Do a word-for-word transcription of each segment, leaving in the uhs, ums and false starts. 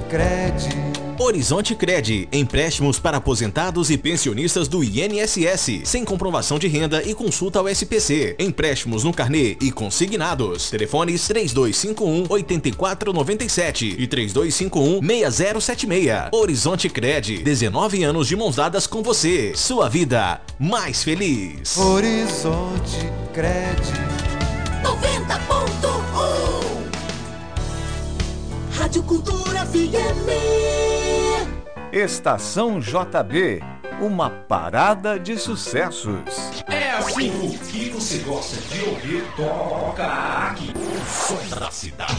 Cred. Horizonte Cred, empréstimos para aposentados e pensionistas do I N S S, sem comprovação de renda e consulta ao S P C. Empréstimos no carnê e consignados. Telefones três dois cinco um, oito quatro nove sete e três dois cinco um, seis zero sete seis. Horizonte Cred, dezenove anos de mãos dadas com você. Sua vida mais feliz. Horizonte Cred. noventa ponto um Rádio Cultura F M. Estação J B, uma parada de sucessos. É assim o que você gosta de ouvir, toca aqui. O som da cidade.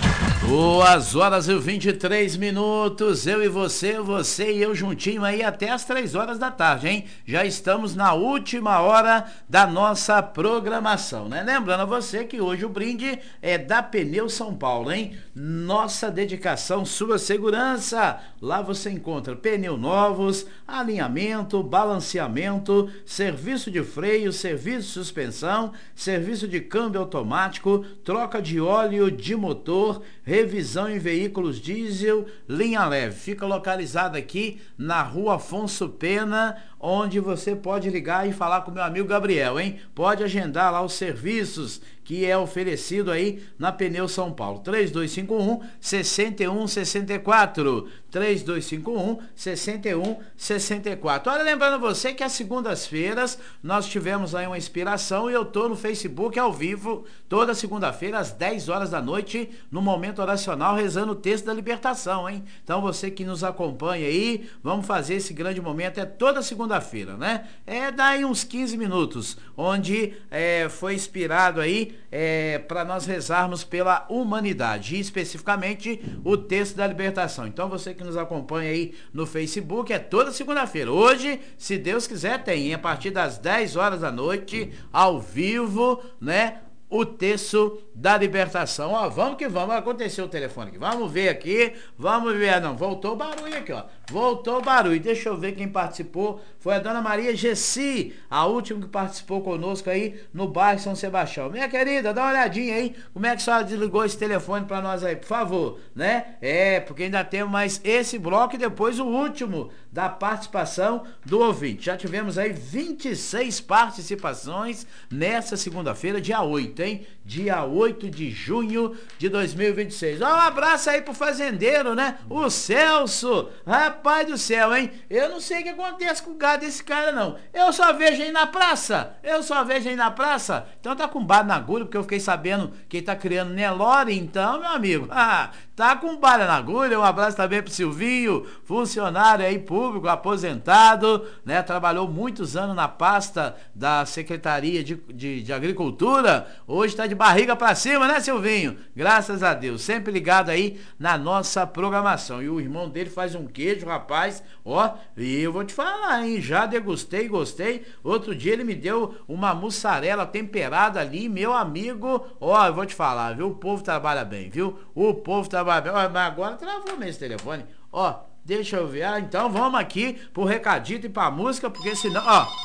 Duas horas e vinte e três minutos, eu e você, você e eu juntinho aí até as três horas da tarde, hein? Já estamos na última hora da nossa programação, né? Lembrando a você que hoje o brinde é da Pneu São Paulo, hein? Nossa dedicação, sua segurança. Lá você encontra pneu novos, alinhamento, balanceamento, serviço de freio, serviço de suspensão, serviço de câmbio automático, troca de óleo de motor, revisão em veículos diesel, linha leve. Fica localizado aqui na rua Afonso Pena, onde você pode ligar e falar com o meu amigo Gabriel, hein? Pode agendar lá os serviços que é oferecido aí na Pneu São Paulo. três dois cinco um, seis um seis quatro. três dois cinco um, seis um seis quatro. Olha, lembrando você que às segundas-feiras nós tivemos aí uma inspiração e eu tô no Facebook ao vivo toda segunda-feira às dez horas da noite no Momento Oracional rezando o texto da libertação, hein? Então você que nos acompanha aí, vamos fazer esse grande momento, é toda segunda-feira, né? É daí uns quinze minutos, onde é, foi inspirado aí é, para nós rezarmos pela humanidade, e especificamente o texto da libertação. Então você que nos acompanha aí no Facebook, é toda segunda-feira. Hoje, se Deus quiser, tem a partir das dez horas da noite, ao vivo, né? O texto da libertação. Ó, vamos que vamos. Aconteceu o telefone aqui. Vamos ver aqui. Vamos ver. Não, voltou o barulho aqui, ó. Voltou o barulho. Deixa eu ver quem participou. Foi a dona Maria Gessi, a última que participou conosco aí no bairro São Sebastião. Minha querida, dá uma olhadinha aí. Como é que a senhora desligou esse telefone pra nós aí, por favor, né? É, porque ainda temos mais esse bloco e depois o último da participação do ouvinte. Já tivemos aí vinte e seis participações nessa segunda-feira, dia oito, hein? Dia oito de junho de dois mil e vinte e seis. Ó, um abraço aí pro fazendeiro, né? O Celso. Rapaz do céu, hein? Eu não sei o que acontece com o gado desse cara, não. Eu só vejo aí na praça. Eu só vejo aí na praça. Então tá com bala na agulha, porque eu fiquei sabendo que ele tá criando Nelore, então, meu amigo. Ah, tá com bala na agulha. Um abraço também pro Silvinho, funcionário aí público, aposentado, né? Trabalhou muitos anos na pasta da Secretaria de, de, de Agricultura. Hoje tá de barriga pra cima, né, Silvinho? Graças a Deus. Sempre ligado aí na nossa programação. E o irmão dele faz um queijo, rapaz. Ó, e eu vou te falar, hein? Já degustei, gostei. Outro dia ele me deu uma mussarela temperada ali, meu amigo. Ó, eu vou te falar, viu? O povo trabalha bem, viu? O povo trabalha bem. Ó, mas agora travou mesmo esse telefone. Ó, deixa eu ver. Ah, então vamos aqui pro recadito e pra música, porque senão, ó...